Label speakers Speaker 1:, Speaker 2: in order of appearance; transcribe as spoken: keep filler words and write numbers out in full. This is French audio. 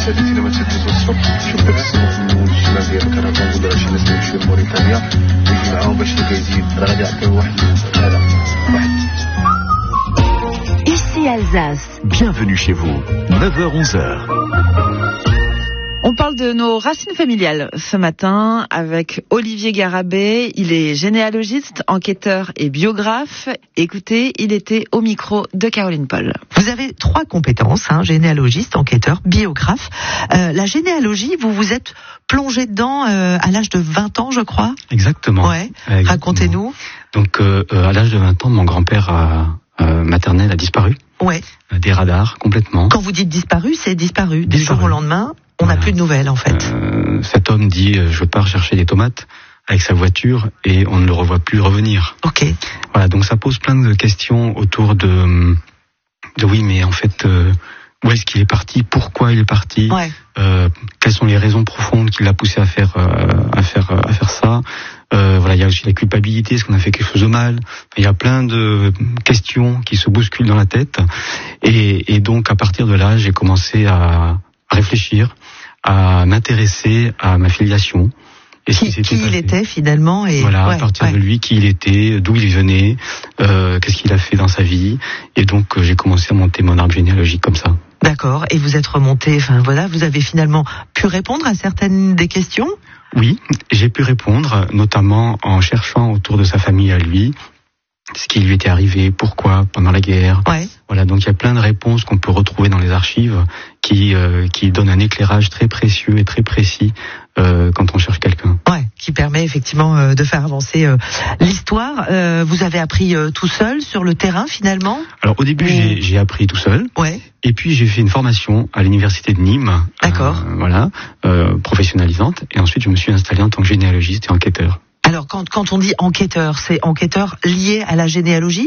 Speaker 1: سادتي لما تسدسوا الصبح شوف داك السنة في المول الشمال ديال الكندا ولا شي ناس يمشيو لموريتانيا ويجي معاهم باش يلقى يزيد راه غادي يعطيو واحد هذا واحد.
Speaker 2: Ici Alsace.
Speaker 3: Bienvenue chez vous. neuf heures onze heures.
Speaker 4: On parle de nos racines familiales ce matin avec Olivier Garabé. Il est généalogiste, enquêteur et biographe. Écoutez, il était au micro de Caroline Paul.
Speaker 5: Vous avez trois compétences, hein, généalogiste, enquêteur, biographe. Euh, la généalogie, vous vous êtes plongé dedans euh, à l'âge de vingt ans, je crois.
Speaker 6: Exactement.
Speaker 5: Ouais.
Speaker 6: Exactement.
Speaker 5: Racontez-nous.
Speaker 6: Donc, euh, à l'âge de vingt ans, mon grand-père a, euh, maternel a disparu.
Speaker 5: Ouais.
Speaker 6: Des radars, complètement.
Speaker 5: Quand vous dites disparu, c'est disparu. Du
Speaker 6: Disparu.
Speaker 5: jour au lendemain, on n'a
Speaker 6: Voilà.
Speaker 5: plus de nouvelles, en fait.
Speaker 6: Euh, cet homme dit euh, je pars chercher des tomates avec sa voiture et on ne le revoit plus revenir.
Speaker 5: Ok.
Speaker 6: Voilà, donc ça pose plein de questions autour de, de oui, mais en fait, euh, où est-ce qu'il est parti, pourquoi il est parti,
Speaker 5: Ouais.
Speaker 6: euh, quelles sont les raisons profondes qui l'a poussé à faire, euh, à faire, à faire ça. Euh, voilà, il y a aussi la culpabilité, est-ce qu'on a fait quelque chose de mal. Il y a plein de questions qui se bousculent dans la tête. Et, et donc, à partir de là, j'ai commencé à réfléchir, à m'intéresser à ma filiation. Et ce
Speaker 5: Qui,
Speaker 6: qui s'était
Speaker 5: qui il
Speaker 6: passé.
Speaker 5: était finalement et
Speaker 6: Voilà,
Speaker 5: ouais,
Speaker 6: à partir
Speaker 5: ouais.
Speaker 6: de lui, qui il était, d'où il venait, euh, qu'est-ce qu'il a fait dans sa vie. Et donc, euh, j'ai commencé à monter mon arbre généalogique comme ça.
Speaker 5: D'accord. Et vous êtes remonté. Enfin voilà, vous avez finalement pu répondre à certaines des questions.
Speaker 6: Oui, j'ai pu répondre, notamment en cherchant autour de sa famille à lui, ce qui lui était arrivé, pourquoi, pendant la guerre.
Speaker 5: Ouais.
Speaker 6: Voilà, donc il y a plein de réponses qu'on peut retrouver dans les archives qui euh, qui donnent un éclairage très précieux et très précis euh, quand on cherche quelqu'un.
Speaker 5: Ouais, qui permet effectivement euh, de faire avancer euh, l'histoire. Euh, vous avez appris euh, tout seul sur le terrain finalement.
Speaker 6: Alors au début,
Speaker 5: Mmh.
Speaker 6: j'ai, j'ai appris tout seul.
Speaker 5: Ouais.
Speaker 6: Et puis j'ai fait une formation à l'université de Nîmes.
Speaker 5: D'accord.
Speaker 6: Euh, voilà, euh, professionnalisante. Et ensuite, je me suis installé en tant que généalogiste et enquêteur.
Speaker 5: Alors quand quand on dit enquêteur, c'est enquêteur lié à la généalogie.